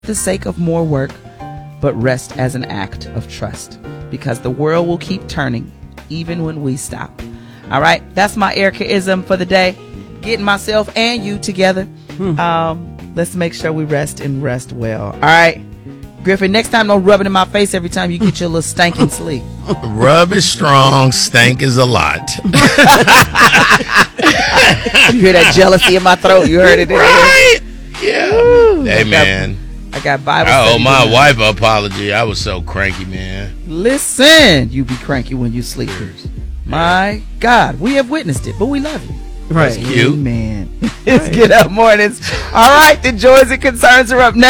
the sake of more work, but rest as an act of trust, because the world will keep turning even when we stop. All right, that's my Erica-ism for the day. Getting myself and you together. Let's make sure we rest and rest well. All right, Griffin, next time don't rub it in my face every time you get your little stinking sleep. Rub is strong, stank is a lot. You hear that jealousy in my throat? You heard it? Right? Yeah. Ooh, hey, man. I got Bible. I owe my wife an apology. I was so cranky, man. Listen, you be cranky when you sleep. My God, we have witnessed it, but we love you. Right. That's cute. Man. It's Get Up Mornings. All right, the joys and concerns are up next.